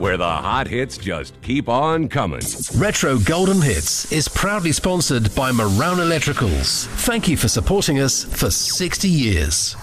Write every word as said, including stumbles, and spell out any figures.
where the hot hits just keep on coming. Retro Golden Hits is proudly sponsored by Marown Electricals. Thank you for supporting us for sixty years.